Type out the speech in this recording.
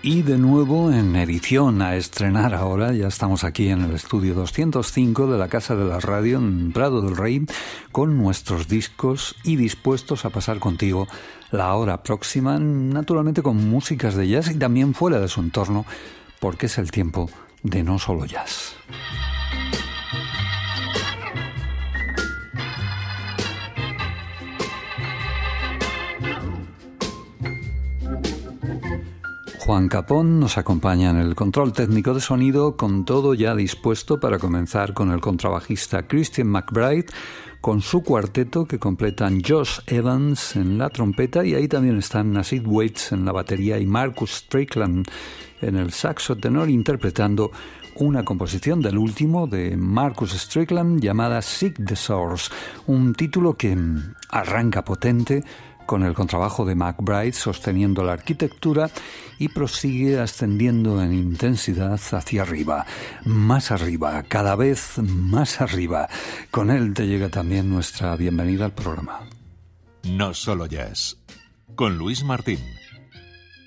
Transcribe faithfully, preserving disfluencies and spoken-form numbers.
Y de nuevo en edición a estrenar ahora, ya estamos aquí en el estudio doscientos cinco de la Casa de la Radio en Prado del Rey con nuestros discos y dispuestos a pasar contigo la hora próxima, naturalmente con músicas de jazz y también fuera de su entorno, porque es el tiempo de no solo jazz. Juan Capón nos acompaña en el control técnico de sonido, con todo ya dispuesto para comenzar con el contrabajista Christian McBride, con su cuarteto que completan Josh Evans en la trompeta, y ahí también están Nasid Waits en la batería y Marcus Strickland en el saxo tenor, interpretando una composición del último de Marcus Strickland llamada Seek the Source, un título que arranca potente con el contrabajo de McBride sosteniendo la arquitectura y prosigue ascendiendo en intensidad hacia arriba, más arriba, cada vez más arriba. Con él te llega también nuestra bienvenida al programa. No solo jazz, con Luis Martín.